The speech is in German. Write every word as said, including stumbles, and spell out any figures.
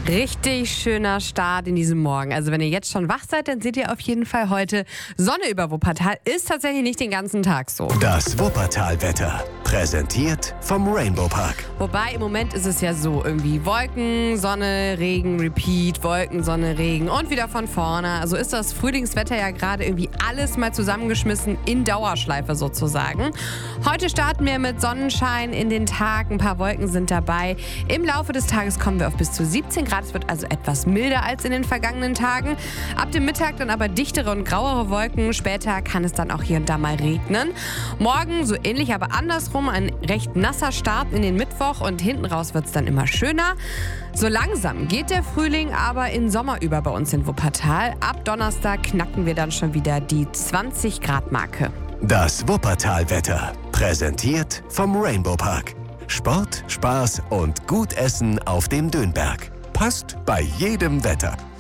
Richtig schöner Start in diesem Morgen. Also wenn ihr jetzt schon wach seid, dann seht ihr auf jeden Fall heute Sonne über Wuppertal. Ist tatsächlich nicht den ganzen Tag so. Das Wuppertal-Wetter, präsentiert vom Rainbow Park. Wobei im Moment ist es ja so, irgendwie Wolken, Sonne, Regen, Repeat, Wolken, Sonne, Regen und wieder von vorne. Also ist das Frühlingswetter ja gerade irgendwie alles mal zusammengeschmissen in Dauerschleife sozusagen. Heute starten wir mit Sonnenschein in den Tag, ein paar Wolken sind dabei. Im Laufe des Tages kommen wir auf bis zu siebzehn Grad. Es wird also etwas milder als in den vergangenen Tagen. Ab dem Mittag dann aber dichtere und grauere Wolken. Später kann es dann auch hier und da mal regnen. Morgen so ähnlich, aber andersrum. Ein recht nasser Start in den Mittwoch und hinten raus wird es dann immer schöner. So langsam geht der Frühling aber in Sommer über bei uns in Wuppertal. Ab Donnerstag knacken wir dann schon wieder die zwanzig Grad Marke. Das Wuppertal-Wetter, präsentiert vom Rainbow Park. Sport, Spaß und gut Essen auf dem Dönberg. Passt bei jedem Wetter.